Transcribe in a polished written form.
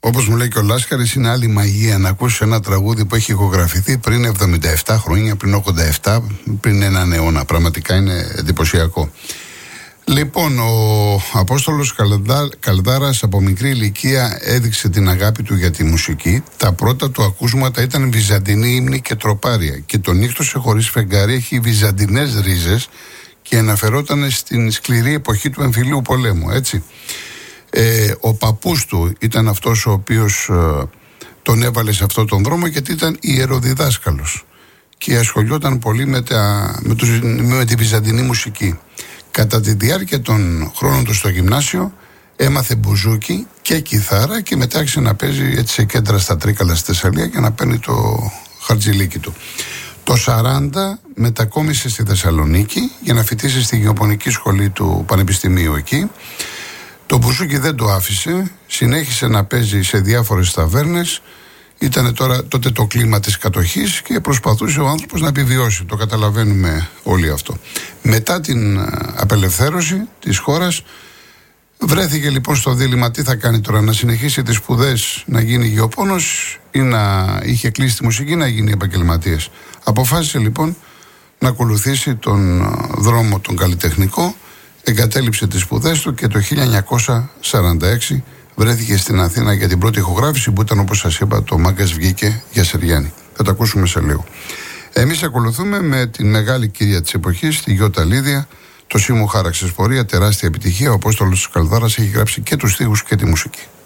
Όπως μου λέει και ο Λάσκαρης, είναι άλλη μαγεία να ακούσει ένα τραγούδι που έχει ηχογραφηθεί πριν 77 χρόνια, πριν 87, πριν έναν αιώνα. Πραγματικά είναι εντυπωσιακό. Λοιπόν, ο Απόστολος Καλδάρας από μικρή ηλικία έδειξε την αγάπη του για τη μουσική. Τα πρώτα του ακούσματα ήταν βυζαντινή ύμνη και τροπάρια. Και το νύχτωσε χωρίς φεγγάρι έχει βυζαντινές ρίζες και αναφερόταν στην σκληρή εποχή του εμφυλίου πολέμου, έτσι. Ο παππούς του ήταν αυτός ο οποίος τον έβαλε σε αυτόν τον δρόμο, γιατί ήταν ιεροδιδάσκαλος και ασχολιόταν πολύ με τη βυζαντινή μουσική. Κατά τη διάρκεια των χρόνων του στο γυμνάσιο έμαθε μπουζούκι και κιθάρα και μετά άρχισε να παίζει έτσι σε κέντρα στα Τρίκαλα στη Θεσσαλία και να παίρνει το χαρτζηλίκι του. Το 40 μετακόμισε στη Θεσσαλονίκη για να φοιτήσει στη γεωπονική σχολή του Πανεπιστημίου εκεί. Το μπουζούκι δεν το άφησε, συνέχισε να παίζει σε διάφορες ταβέρνες. Ήταν τότε το κλίμα της κατοχής και προσπαθούσε ο άνθρωπος να επιβιώσει. Το καταλαβαίνουμε όλοι αυτό. Μετά την απελευθέρωση της χώρας βρέθηκε λοιπόν στο δίλημμα τι θα κάνει τώρα, να συνεχίσει τις σπουδές, να γίνει γεωπόνος ή να είχε κλείσει τη μουσική, να γίνει επαγγελματίας. Αποφάσισε λοιπόν να ακολουθήσει τον δρόμο τον καλλιτεχνικό, εγκατέλειψε τις σπουδές του και το 1946 βρέθηκε στην Αθήνα για την πρώτη ηχογράφηση που ήταν, όπως σας είπα, το Μάγκας βγήκε για Σεριάννη. Θα το ακούσουμε σε λίγο. Εμείς ακολουθούμε με την μεγάλη κυρία της εποχής, τη Γιώτα Λίδια. Το Σίμου χάραξε πορεία, τεράστια επιτυχία. Ο Απόστολος Καλδάρας έχει γράψει και τους στίχους και τη μουσική.